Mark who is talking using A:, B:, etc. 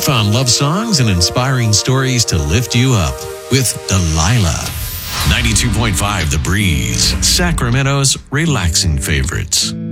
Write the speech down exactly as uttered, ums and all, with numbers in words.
A: found love songs and inspiring stories to lift you up with Delilah. ninety-two point five The Breeze, Sacramento's relaxing favorites.